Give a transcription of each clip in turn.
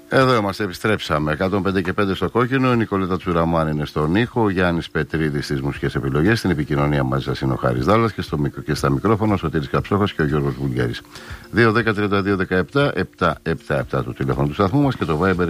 Εδώ είμαστε, επιστρέψαμε. 105 και 5 στο κόκκινο. Η Νικολέτα Τσουραμάν είναι στον ήχο. Ο Γιάννης Πετρίδης στις μουσικές επιλογές. Στην επικοινωνία μαζί σας είναι ο Χάρης Δάλλας και στα μικρόφωνα ο Σωτήρης Καψόχας και ο Γιώργος Βουλγιάρης. 2-10-32-17-777 το τηλέφωνο του σταθμού μας και το Viber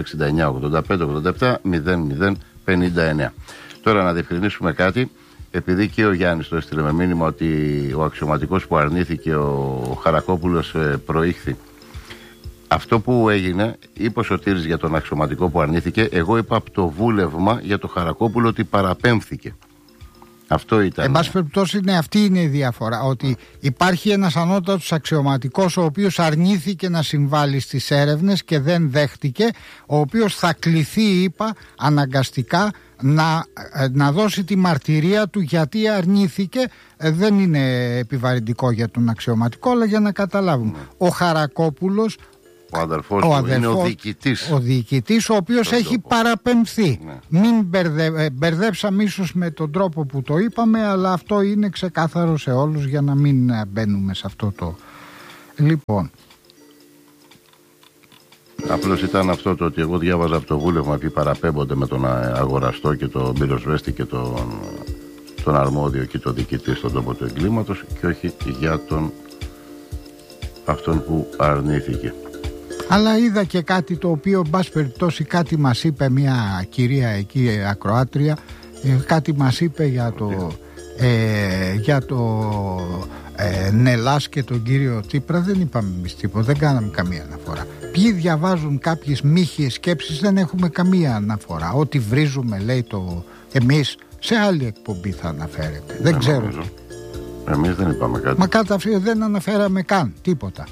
69-85-87-00-59. Τώρα να διευκρινίσουμε κάτι. Επειδή και ο Γιάννης το έστειλε με μήνυμα ότι ο αξιωματικός που αρνήθηκε, ο Χαρακόπουλος, προήχθη. Αυτό που έγινε, είπε ο Σωτήρης για τον αξιωματικό που αρνήθηκε, εγώ είπα από το βούλευμα για το Χαρακόπουλο ότι παραπέμφθηκε. Αυτό ήταν. Εν πάση περιπτώσει, ναι, αυτή είναι η διαφορά. Ότι υπάρχει ένας ανώτατος αξιωματικός ο οποίος αρνήθηκε να συμβάλλει στις έρευνες και δεν δέχτηκε, ο οποίος θα κληθεί, είπα, αναγκαστικά να δώσει τη μαρτυρία του γιατί αρνήθηκε. Δεν είναι επιβαρυντικό για τον αξιωματικό, αλλά για να καταλάβουμε. Ο Χαρακόπουλος, ο αδερφός του είναι ο διοικητής. Ο διοικητής, ο οποίος έχει παραπεμφθεί. Ναι. Μην μπερδέψαμε ίσως με τον τρόπο που το είπαμε, αλλά αυτό είναι ξεκάθαρο σε όλους για να μην μπαίνουμε σε αυτό το... Λοιπόν... Απλώς ήταν αυτό το ότι εγώ διάβαζα από το βούλευμα ότι παραπέμπονται με τον αγοραστό και τον πυροσβέστη και τον αρμόδιο και τον διοικητή στον τόπο του εγκλήματος και όχι για αυτόν που αρνήθηκε. Αλλά είδα και κάτι το οποίο, εν πάση περιπτώσει, κάτι μας είπε μια κυρία εκεί ακροάτρια, κάτι μας είπε για το Νελάς και τον κύριο Τσίπρα. Δεν είπαμε εμείς τίποτα, δεν κάναμε καμία αναφορά. Ποιοι διαβάζουν κάποιες μύχιες σκέψεις, δεν έχουμε καμία αναφορά. Ό,τι βρίζουμε, λέει εμείς, σε άλλη εκπομπή θα αναφέρεται. Δεν ξέρω. Εμείς δεν είπαμε κάτι. Μα δεν αναφέραμε καν τίποτα.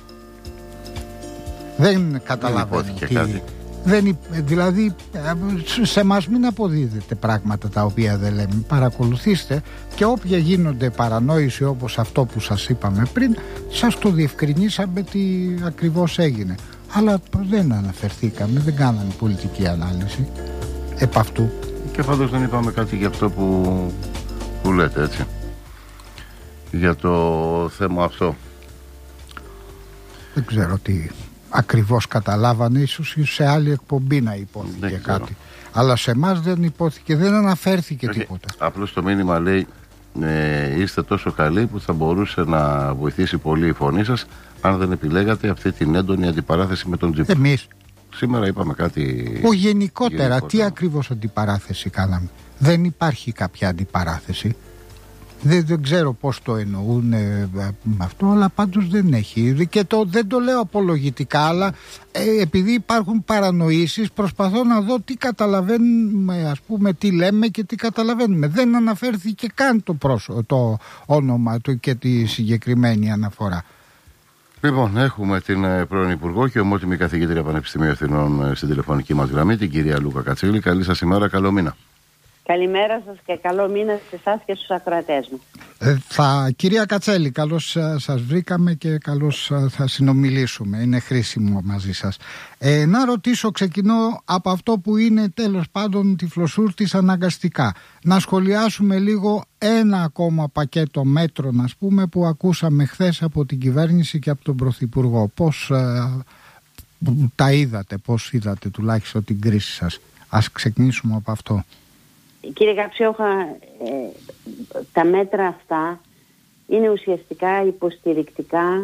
Δεν καταλαβαίνω κάτι. Δηλαδή σε μας μην αποδίδετε πράγματα τα οποία δεν λέμε. Παρακολουθήστε και όποια γίνονται παρανόηση όπως αυτό που σας είπαμε πριν, σας το διευκρινίσαμε τι ακριβώς έγινε. Αλλά δεν αναφερθήκαμε, δεν κάναμε πολιτική ανάλυση επ' αυτού. Και πάντως δεν είπαμε κάτι για αυτό που λέτε, έτσι, για το θέμα αυτό. Δεν ξέρω τι ακριβώς καταλάβανε, ίσως σε άλλη εκπομπή να υπόθηκε κάτι. Αλλά σε εμάς δεν υπόθηκε, δεν αναφέρθηκε τίποτα. Απλώς το μήνυμα λέει είστε τόσο καλοί που θα μπορούσε να βοηθήσει πολύ η φωνή σας αν δεν επιλέγατε αυτή την έντονη αντιπαράθεση με τον Τσίπρα. Εμείς σήμερα είπαμε κάτι γενικότερα. Τι ακριβώς αντιπαράθεση κάναμε? Δεν υπάρχει κάποια αντιπαράθεση. Δεν ξέρω πώς το εννοούν με αυτό, αλλά πάντως δεν έχει. Και δεν το λέω απολογητικά, αλλά επειδή υπάρχουν παρανοήσεις, προσπαθώ να δω τι καταλαβαίνουμε, ας πούμε, τι λέμε και τι καταλαβαίνουμε. Δεν αναφέρθηκε καν το όνομα του και τη συγκεκριμένη αναφορά. Λοιπόν, έχουμε την πρώην Υπουργό και ομότιμη καθηγήτρια Πανεπιστημίου Αθηνών στην τηλεφωνική μας γραμμή, την κυρία Λούκα Κατσίλη. Καλή σας ημέρα, καλό μήνα. Καλημέρα σας και καλό μήνα σε εσάς και στους ακροατές μου. Κυρία Κατσέλη, καλώς σας βρήκαμε και καλώς θα συνομιλήσουμε. Είναι χρήσιμο μαζί σας. Να ρωτήσω, ξεκινώ από αυτό που είναι τέλος πάντων τυφλοσούρτης αναγκαστικά. Να σχολιάσουμε λίγο ένα ακόμα πακέτο μέτρων, ας πούμε, που ακούσαμε χθες από την κυβέρνηση και από τον Πρωθυπουργό. Πώς τα είδατε, πώς είδατε τουλάχιστον την κρίση σας? Ας ξεκινήσουμε από αυτό. Κύριε Καψιόχα, τα μέτρα αυτά είναι ουσιαστικά υποστηρικτικά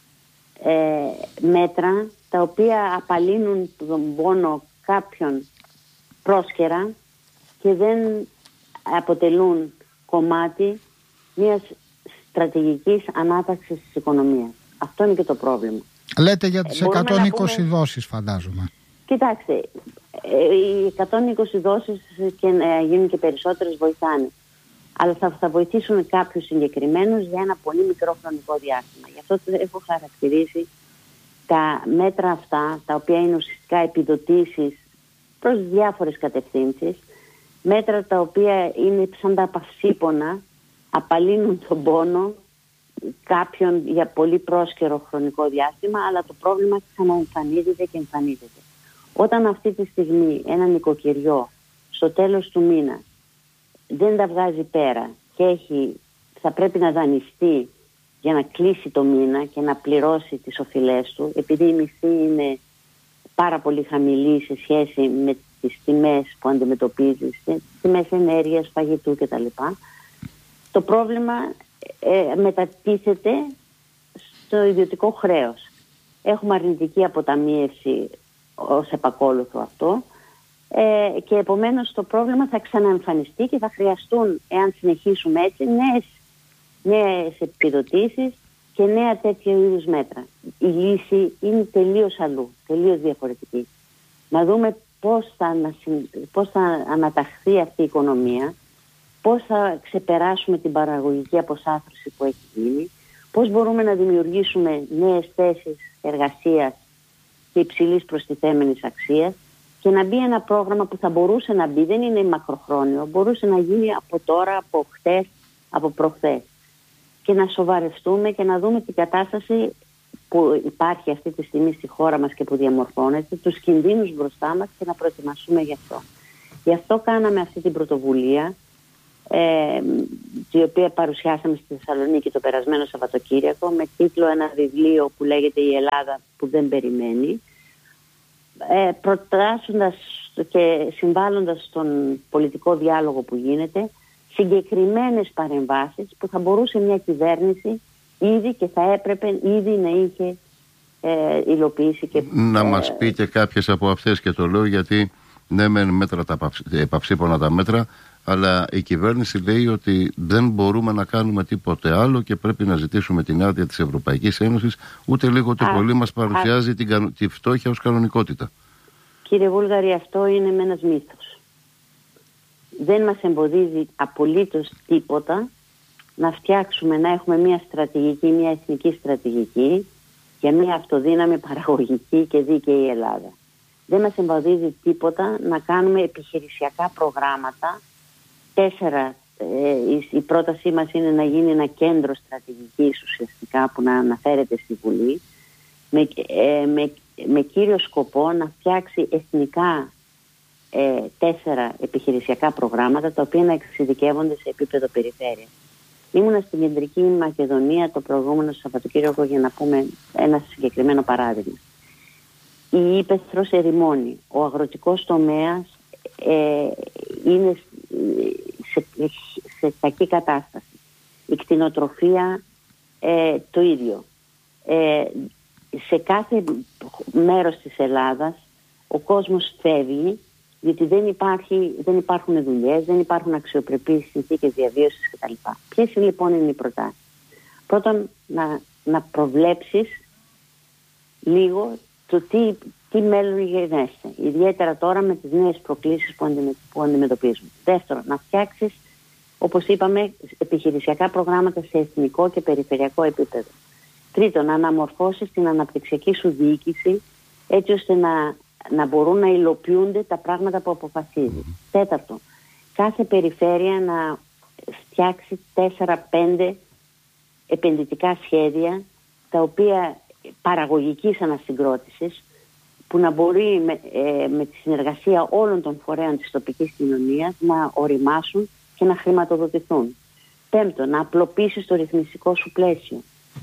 μέτρα τα οποία απαλύνουν τον πόνο κάποιον πρόσκαιρα και δεν αποτελούν κομμάτι μιας στρατηγικής ανάταξης της οικονομίας. Αυτό είναι και το πρόβλημα. Λέτε για τις 120 δόσεις, φαντάζομαι. Κοιτάξτε, οι 120 δόσεις και να γίνουν και περισσότερες βοηθάνε. Αλλά θα βοηθήσουν κάποιους συγκεκριμένους για ένα πολύ μικρό χρονικό διάστημα. Γι' αυτό έχω χαρακτηρίσει τα μέτρα αυτά, τα οποία είναι ουσιαστικά επιδοτήσεις προς διάφορες κατευθύνσεις, μέτρα τα οποία είναι σαν τα παυσίπονα, απαλύνουν τον πόνο κάποιον για πολύ πρόσκαιρο χρονικό διάστημα, αλλά το πρόβλημα ξαναεμφανίζεται και εμφανίζεται. Όταν αυτή τη στιγμή ένα νοικοκυριό στο τέλος του μήνα δεν τα βγάζει πέρα και θα πρέπει να δανειστεί για να κλείσει το μήνα και να πληρώσει τις οφειλές του, επειδή η μισθή είναι πάρα πολύ χαμηλή σε σχέση με τις τιμές που αντιμετωπίζεις, τιμές ενέργειας, φαγητού κτλ. Το πρόβλημα μετατίθεται στο ιδιωτικό χρέος. Έχουμε αρνητική αποταμίευση ως επακόλουθο αυτό, και επομένως το πρόβλημα θα ξαναεμφανιστεί και θα χρειαστούν, εάν συνεχίσουμε έτσι, νέες επιδοτήσεις και νέα τέτοια είδους μέτρα. Η λύση είναι τελείως αλλού, τελείως διαφορετική. Να δούμε πώς θα αναταχθεί αυτή η οικονομία, πώς θα ξεπεράσουμε την παραγωγική αποσάθρωση που έχει γίνει, πώς μπορούμε να δημιουργήσουμε νέες θέσεις εργασίας και υψηλής προστιθέμενης αξίας και να μπει ένα πρόγραμμα που θα μπορούσε να μπει, δεν είναι μακροχρόνιο, μπορούσε να γίνει από τώρα, από χτες, από προχθές, και να σοβαρευτούμε και να δούμε την κατάσταση που υπάρχει αυτή τη στιγμή στη χώρα μας και που διαμορφώνεται, τους κινδύνους μπροστά μας και να προετοιμαστούμε γι' αυτό. Γι' αυτό κάναμε αυτή την πρωτοβουλία, την οποία παρουσιάσαμε στη Θεσσαλονίκη το περασμένο Σαββατοκύριακο, με τίτλο ένα βιβλίο που λέγεται «Η Ελλάδα που δεν περιμένει», προτάσσοντας και συμβάλλοντας στον πολιτικό διάλογο που γίνεται συγκεκριμένες παρεμβάσεις που θα μπορούσε μια κυβέρνηση ήδη και θα έπρεπε ήδη να είχε υλοποιήσει. Και, να μας πει και κάποιες από αυτές, και το λέω γιατί ναι μεν μέτρα τα επαψίπονα τα μέτρα, αλλά η κυβέρνηση λέει ότι δεν μπορούμε να κάνουμε τίποτε άλλο και πρέπει να ζητήσουμε την άδεια της Ευρωπαϊκής Ένωσης. Ούτε λίγο ούτε πολύ μας παρουσιάζει τη φτώχεια ως κανονικότητα. Κύριε Βούλγαρη, αυτό είναι με ένας μύθος. Δεν μας εμποδίζει απολύτως τίποτα να φτιάξουμε, να έχουμε μια στρατηγική, μια εθνική στρατηγική για μια αυτοδύναμη, παραγωγική και δίκαιη Ελλάδα. Δεν μας εμποδίζει τίποτα να κάνουμε επιχειρησιακά προγράμματα. 4, η πρότασή μας είναι να γίνει ένα κέντρο στρατηγικής ουσιαστικά που να αναφέρεται στη Βουλή, με κύριο σκοπό να φτιάξει εθνικά 4 επιχειρησιακά προγράμματα, τα οποία να εξειδικεύονται σε επίπεδο περιφέρειας. Ήμουνα στην Κεντρική Μακεδονία το προηγούμενο Σαββατοκύριακο για να πούμε ένα συγκεκριμένο παράδειγμα. Η Ύπαιθρος ερημώνει. Ο αγροτικός τομέας είναι σε κακή κατάσταση. Η κτηνοτροφία το ίδιο. Σε κάθε μέρος της Ελλάδας ο κόσμος φεύγει, γιατί δεν υπάρχουν δουλειές, δεν υπάρχουν αξιοπρεπείς συνθήκες διαβίωσης κτλ. Ποιες λοιπόν είναι οι προτάσεις? Πρώτον, να προβλέψεις λίγο το τι μέλλον γενέστε, ιδιαίτερα τώρα με τις νέες προκλήσεις που αντιμετωπίζουμε. Δεύτερον, να φτιάξεις, όπως είπαμε, επιχειρησιακά προγράμματα σε εθνικό και περιφερειακό επίπεδο. Τρίτον, να αναμορφώσεις την αναπτυξιακή σου διοίκηση έτσι ώστε να μπορούν να υλοποιούνται τα πράγματα που αποφασίζει. Τέταρτον, κάθε περιφέρεια να φτιάξει 4-5 επενδυτικά σχέδια, τα οποία παραγωγικής ανασυγκρότησης, που να μπορεί με τη συνεργασία όλων των φορέων της τοπικής κοινωνίας να οριμάσουν και να χρηματοδοτηθούν. Πέμπτον, να απλοποιήσεις το ρυθμιστικό σου πλαίσιο.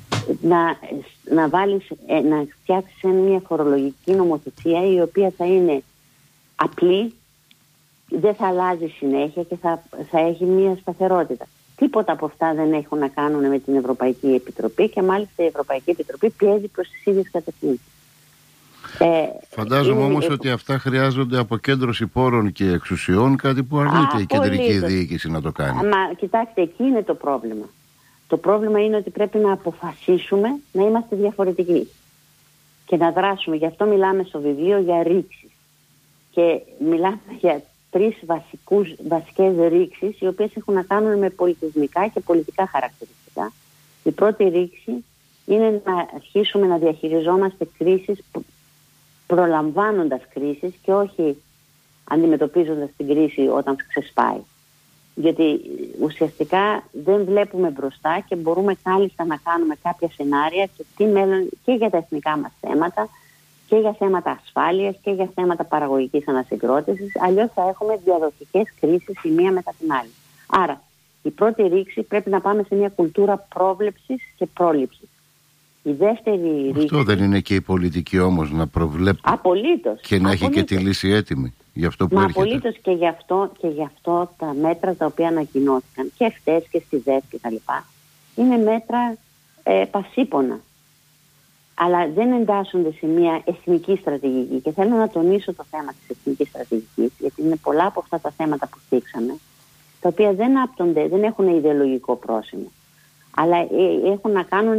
Να φτιάξεις μια φορολογική νομοθεσία η οποία θα είναι απλή, δεν θα αλλάζει συνέχεια και θα έχει μια σταθερότητα. Τίποτα από αυτά δεν έχουν να κάνουν με την Ευρωπαϊκή Επιτροπή και μάλιστα η Ευρωπαϊκή Επιτροπή πιέζει προς τις ίδιες κατευθύνσεις. Φαντάζομαι όμως ότι αυτά χρειάζονται αποκέντρωση πόρων και εξουσιών, κάτι που αρνείται η κεντρική διοίκηση να το κάνει. Μα κοιτάξτε, εκεί είναι το πρόβλημα. Το πρόβλημα είναι ότι πρέπει να αποφασίσουμε να είμαστε διαφορετικοί και να δράσουμε. Γι' αυτό μιλάμε στο βιβλίο για ρήξεις. Και μιλάμε για 3 βασικές ρήξεις, οι οποίες έχουν να κάνουν με πολιτισμικά και πολιτικά χαρακτηριστικά. Η πρώτη ρήξη είναι να αρχίσουμε να διαχειριζόμαστε κρίσεις προλαμβάνοντας κρίσεις και όχι αντιμετωπίζοντας την κρίση όταν ξεσπάει. Γιατί ουσιαστικά δεν βλέπουμε μπροστά και μπορούμε κάλλιστα να κάνουμε κάποια σενάρια και τι μέλλον και για τα εθνικά μας θέματα και για θέματα ασφάλειας και για θέματα παραγωγικής ανασυγκρότησης. Αλλιώς θα έχουμε διαδοχικές κρίσεις η μία μετά την άλλη. Άρα η πρώτη ρήξη πρέπει να πάμε σε μια κουλτούρα πρόβλεψης και πρόληψης. Η δεύτερη ρήξη... Αυτό δεν είναι και η πολιτική όμως, να προβλέπει και να έχει και τη λύση έτοιμη για αυτό που έρχεται? Απολύτως, και γι' αυτό τα μέτρα τα οποία ανακοινώθηκαν και χτες και στη ΔΕΘ και τα λοιπά είναι μέτρα πασίπονα, αλλά δεν εντάσσονται σε μια εθνική στρατηγική. Και θέλω να τονίσω το θέμα της εθνικής στρατηγικής, γιατί είναι πολλά από αυτά τα θέματα που θίξαμε, τα οποία δεν άπτονται, δεν έχουν ιδεολογικό πρόσημο, αλλά έχουν να κάνουν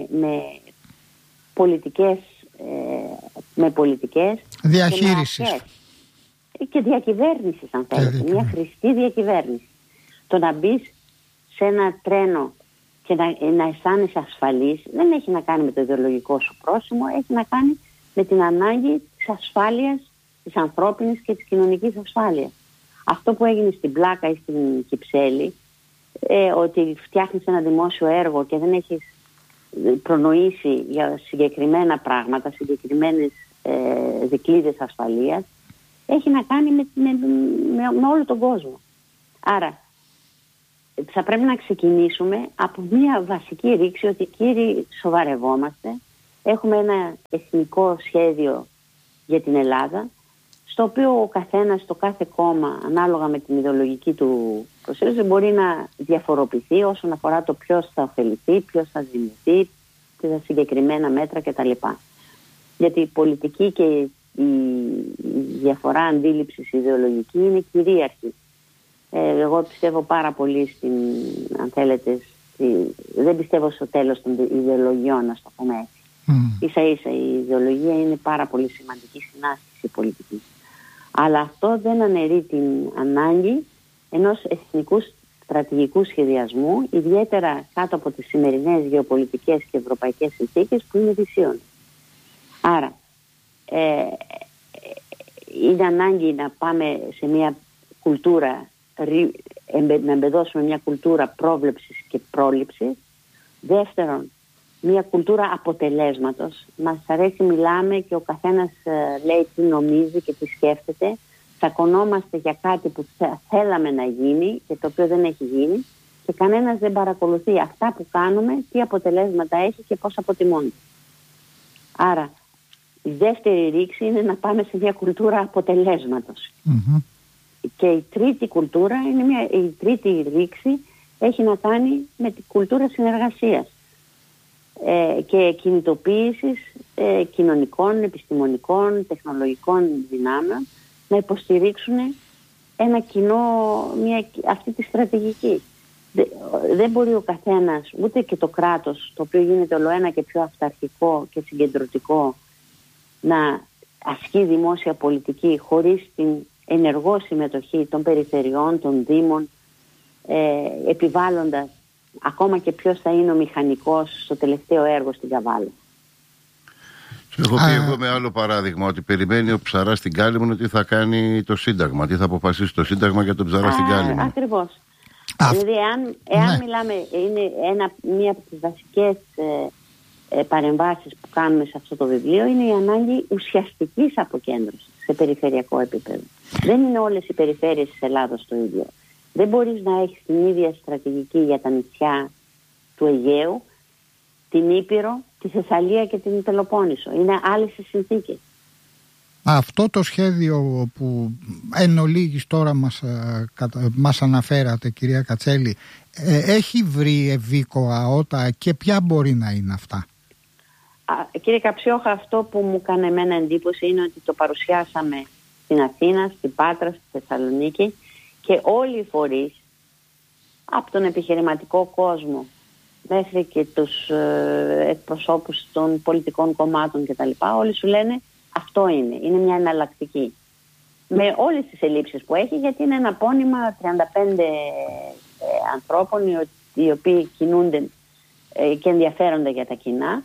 με πολιτικές διαχείρισης και διακυβέρνησης, αν θέλετε, μια χρηστή διακυβέρνηση. Το να μπεις σε ένα τρένο και να αισθάνεσαι ασφαλής δεν έχει να κάνει με το ιδεολογικό σου πρόσημο, έχει να κάνει με την ανάγκη της ασφάλειας, της ανθρώπινης και της κοινωνικής ασφάλειας. Αυτό που έγινε στην Πλάκα ή στην Κυψέλη, ότι φτιάχνεις ένα δημόσιο έργο και δεν έχεις προνοήσει για συγκεκριμένα πράγματα, συγκεκριμένες δικλείδες ασφαλείας, έχει να κάνει με όλο τον κόσμο. Άρα θα πρέπει να ξεκινήσουμε από μια βασική ρήξη, ότι κύριοι, σοβαρευόμαστε, έχουμε ένα εθνικό σχέδιο για την Ελλάδα, στο οποίο ο καθένας, το κάθε κόμμα, ανάλογα με την ιδεολογική του προσέγγιση, μπορεί να διαφοροποιηθεί όσον αφορά το ποιος θα ωφεληθεί, ποιος θα ζημιωθεί, τα συγκεκριμένα μέτρα κτλ. Γιατί η πολιτική και η διαφορά αντίληψης ιδεολογική είναι κυρίαρχη. Εγώ πιστεύω πάρα πολύ αν θέλετε, δεν πιστεύω στο τέλος των ιδεολογιών, να το πούμε έτσι. Ίσα ίσα η ιδεολογία είναι πάρα πολύ σημαντική στην άσκηση πολιτικής. Αλλά αυτό δεν αναιρεί την ανάγκη ενός εθνικού στρατηγικού σχεδιασμού, ιδιαίτερα κάτω από τις σημερινές γεωπολιτικές και ευρωπαϊκές συνθήκες που είναι δυσίωνες. Άρα είναι ανάγκη να πάμε σε μια κουλτούρα, να εμπεδώσουμε μια κουλτούρα πρόβλεψης και πρόληψης. Δεύτερον, μια κουλτούρα αποτελέσματος. Μας αρέσει, μιλάμε και ο καθένας λέει τι νομίζει και τι σκέφτεται. Τσακωνόμαστε για κάτι που θέλαμε να γίνει και το οποίο δεν έχει γίνει, και κανένας δεν παρακολουθεί αυτά που κάνουμε, τι αποτελέσματα έχει και πώς αποτιμώνται. Άρα η δεύτερη ρήξη είναι να πάμε σε μια κουλτούρα αποτελέσματος. Και η τρίτη κουλτούρα, η τρίτη ρήξη έχει να κάνει με την κουλτούρα συνεργασίας και κινητοποίησης κοινωνικών, επιστημονικών, τεχνολογικών δυνάμεων να υποστηρίξουν ένα κοινό, αυτή τη στρατηγική. Δεν μπορεί ο καθένας, ούτε και το κράτος, το οποίο γίνεται ολοένα και πιο αυταρχικό και συγκεντρωτικό, να ασκεί δημόσια πολιτική χωρίς την ενεργό συμμετοχή των περιφερειών, των δήμων, επιβάλλοντας ακόμα και ποιος θα είναι ο μηχανικός στο τελευταίο έργο στην Καβάλα. Έχω πει εγώ με άλλο παράδειγμα ότι περιμένει ο ψαράς στην Κάλυμνο τι θα κάνει το Σύνταγμα, τι θα αποφασίσει το Σύνταγμα για τον ψαρά στην Κάλυμνο. Ακριβώς. Δηλαδή εάν μιλάμε, είναι μία από τις βασικές παρεμβάσεις που κάνουμε σε αυτό το βιβλίο, είναι η ανάγκη ουσιαστικής αποκέντρωσης σε περιφερειακό επίπεδο. Δεν είναι όλες οι περιφέρειες της Ελλάδος το ίδιο. Δεν μπορείς να έχεις την ίδια στρατηγική για τα νησιά του Αιγαίου, την Ήπειρο, τη Θεσσαλία και την Πελοπόννησο. Είναι άλλες οι συνθήκες. Αυτό το σχέδιο που εν ολίγης τώρα μας αναφέρατε, κυρία Κατσέλη, έχει βρει ευήκοα αότα και ποια μπορεί να είναι αυτά? Κύριε Καψιόχα, αυτό που μου έκανε εμένα εντύπωση είναι ότι το παρουσιάσαμε στην Αθήνα, στην Πάτρα, στη Θεσσαλονίκη, και όλοι οι φορείς, από τον επιχειρηματικό κόσμο μέχρι και τους εκπροσώπους των πολιτικών κομμάτων κτλ., όλοι σου λένε αυτό είναι μια εναλλακτική. Με όλες τις ελλείψεις που έχει, γιατί είναι ένα πόνημα 35 ανθρώπων οι οποίοι κινούνται και ενδιαφέρονται για τα κοινά,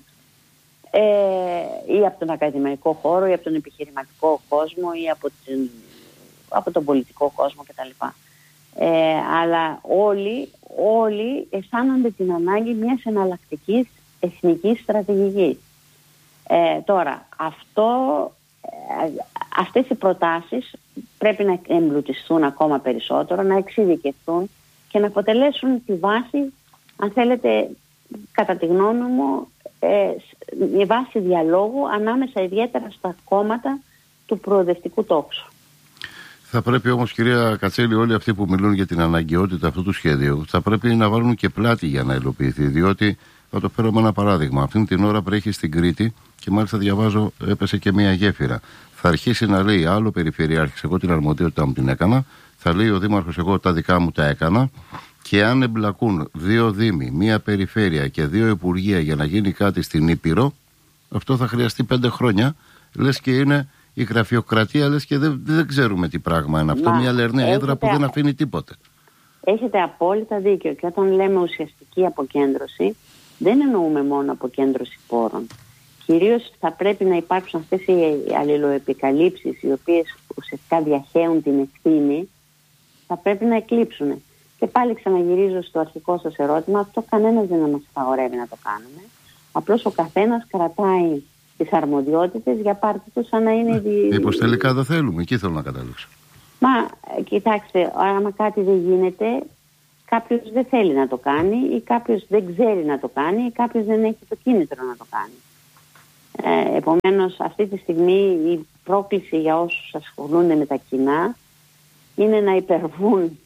ή από τον ακαδημαϊκό χώρο ή από τον επιχειρηματικό κόσμο ή από τον πολιτικό κόσμο κτλ. Αλλά όλοι αισθάνονται την ανάγκη μιας εναλλακτικής εθνικής στρατηγικής. Τώρα, αυτές οι προτάσεις πρέπει να εμπλουτιστούν ακόμα περισσότερο, να εξειδικευτούν και να αποτελέσουν τη βάση, αν θέλετε, κατά τη γνώμη μου, μια βάση διαλόγου ανάμεσα ιδιαίτερα στα κόμματα του προοδευτικού τόξου. Θα πρέπει όμως, κυρία Κατσέλη, όλοι αυτοί που μιλούν για την αναγκαιότητα αυτού του σχέδιου θα πρέπει να βάλουν και πλάτη για να υλοποιηθεί. Διότι, θα το φέρω με ένα παράδειγμα. Αυτήν την ώρα βρέχει στην Κρήτη και μάλιστα διαβάζω, έπεσε και μία γέφυρα. Θα αρχίσει να λέει άλλο περιφερειάρχης, εγώ την αρμοδιότητά μου την έκανα. Θα λέει ο δήμαρχος, εγώ τα δικά μου τα έκανα. Και αν εμπλακούν 2 δήμοι, 1 περιφέρεια και 2 υπουργεία για να γίνει κάτι στην Ήπειρο, αυτό θα χρειαστεί 5 χρόνια. Λες και είναι η γραφειοκρατία, λες και δεν ξέρουμε τι πράγμα είναι αυτό. Μια λερναία έδρα που δεν αφήνει τίποτε. Έχετε απόλυτα δίκιο. Και όταν λέμε ουσιαστική αποκέντρωση, δεν εννοούμε μόνο αποκέντρωση πόρων. Κυρίως θα πρέπει να υπάρξουν αυτές οι αλληλοεπικαλύψεις, οι οποίες ουσιαστικά διαχέουν την ευθύνη, θα πρέπει να εκλείψουν. Και πάλι ξαναγυρίζω στο αρχικό σας ερώτημα, αυτό κανένας δεν μας απαγορεύει να το κάνουμε. Απλώς ο καθένας κρατάει τις αρμοδιότητες για πάρτι του σαν να είναι... Μήπως τελικά δεν θέλουμε, εκεί θέλω να καταλήξω. Μα κοιτάξτε, άμα κάτι δεν γίνεται, κάποιος δεν θέλει να το κάνει ή κάποιος δεν ξέρει να το κάνει ή κάποιος δεν έχει το κίνητρο να το κάνει. Επομένως, αυτή τη στιγμή η πρόκληση για όσους ασχολούνται με τα κοινά είναι να υπερβούν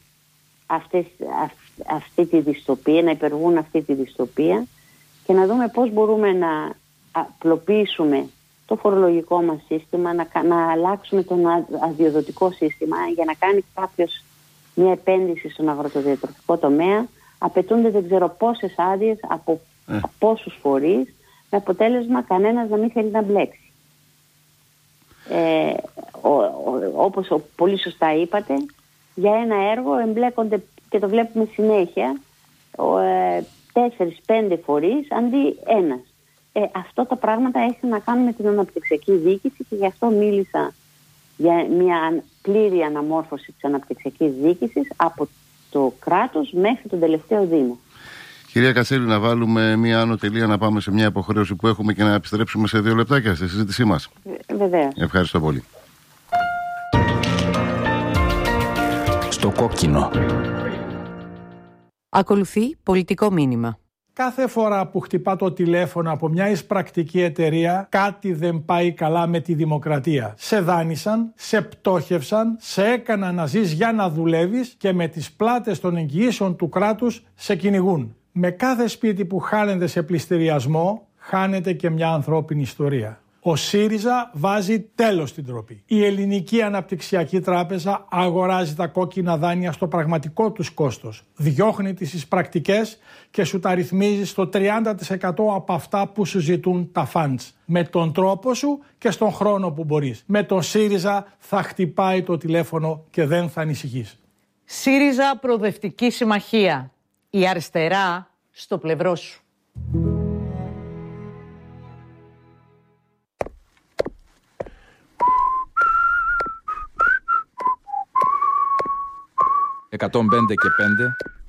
αυτή τη δυστοπία, να υπερβούν αυτή τη δυστοπία και να δούμε πώς μπορούμε να απλοποιήσουμε το φορολογικό μας σύστημα, να αλλάξουμε τον αδειοδοτικό σύστημα για να κάνει κάποιος μια επένδυση στον αγροτοδιατροφικό τομέα. Απαιτούνται δεν ξέρω πόσες άδειες από πόσους φορείς, με αποτέλεσμα κανένας να μην θέλει να μπλέξει. Όπως πολύ σωστά είπατε, για ένα έργο εμπλέκονται, και το βλέπουμε συνέχεια, 4-5 φορείς αντί ένας. Αυτό τα πράγματα έχει να κάνουν με την αναπτυξιακή διοίκηση και γι' αυτό μίλησα για μια πλήρη αναμόρφωση της αναπτυξιακής διοίκησης από το κράτος μέχρι τον τελευταίο δήμο. Κυρία Κατσέλη, να βάλουμε μία άνω τελεία, να πάμε σε μια υποχρέωση που έχουμε και να επιστρέψουμε σε 2 λεπτάκια στη συζήτησή μας. Βεβαίως. Ευχαριστώ πολύ. Στο κόκκινο. Ακολουθεί πολιτικό μήνυμα. Κάθε φορά που χτυπά το τηλέφωνο από μια εισπρακτική εταιρεία, κάτι δεν πάει καλά με τη δημοκρατία. Σε δάνεισαν, σε πτώχευσαν, σε έκαναν να ζεις για να δουλεύεις και με τις πλάτες των εγγυήσεων του κράτους σε κυνηγούν. Με κάθε σπίτι που χάνεται σε πληστηριασμό, χάνεται και μια ανθρώπινη ιστορία. Ο ΣΥΡΙΖΑ βάζει τέλος στην ντροπή. Η Ελληνική Αναπτυξιακή Τράπεζα αγοράζει τα κόκκινα δάνεια στο πραγματικό τους κόστος. Διώχνει τις εισπρακτικές και σου τα ρυθμίζει στο 30% από αυτά που σου ζητούν τα funds. Με τον τρόπο σου και στον χρόνο που μπορείς. Με τον ΣΥΡΙΖΑ θα χτυπάει το τηλέφωνο και δεν θα ανησυχείς. ΣΥΡΙΖΑ Προοδευτική Συμμαχία. Η αριστερά στο πλευρό σου. 105 και 5